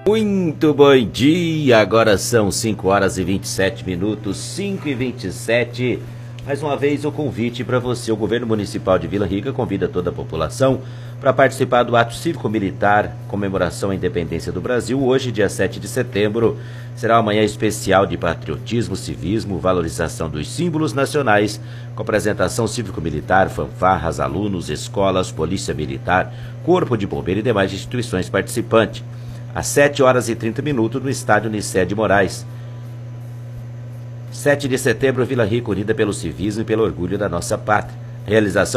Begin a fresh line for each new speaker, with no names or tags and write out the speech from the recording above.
Muito bom dia, agora são 5 horas e 27 minutos, 5 e 27. Mais uma vez o convite para você. O Governo Municipal de Vila Rica convida toda a população para participar do ato cívico-militar, comemoração à independência do Brasil. Hoje, dia 7 de setembro, será uma manhã especial de patriotismo, civismo, valorização dos símbolos nacionais, com apresentação cívico-militar, fanfarras, alunos, escolas, polícia militar, corpo de bombeiro e demais instituições participantes. Às 7 horas e 30 minutos no estádio Nicé de Moraes. 7 de setembro, Vila Rica unida pelo civismo e pelo orgulho da nossa pátria. Realização